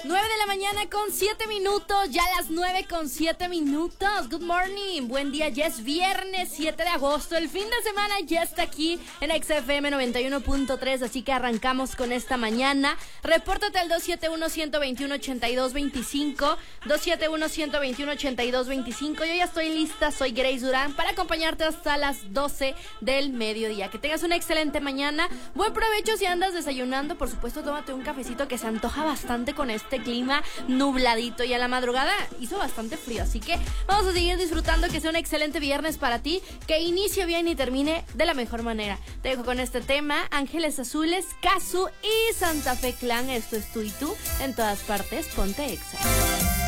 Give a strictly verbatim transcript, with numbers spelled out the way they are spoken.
nueve de la mañana con siete minutos, ya las nueve con siete minutos. Good morning, buen día, ya es viernes siete de agosto, el fin de semana ya está aquí en X F M noventa y uno punto tres, así que arrancamos con esta mañana. Repórtate al dos siete uno, uno dos uno, ocho dos dos cinco, dos siete uno, uno dos uno, ocho dos dos cinco. Yo ya estoy lista, soy Grace Durán para acompañarte hasta las doce del mediodía. Que tengas una excelente mañana, buen provecho si andas desayunando, por supuesto tómate un cafecito que se antoja bastante con este clima nubladito, y a la madrugada hizo bastante frío, así que vamos a seguir disfrutando, que sea un excelente viernes para ti, que inicie bien y termine de la mejor manera. Te dejo con este tema, Ángeles Azules, Casu y Santa Fe Clan. Esto es Tú y Tú, en todas partes, ponte Exa.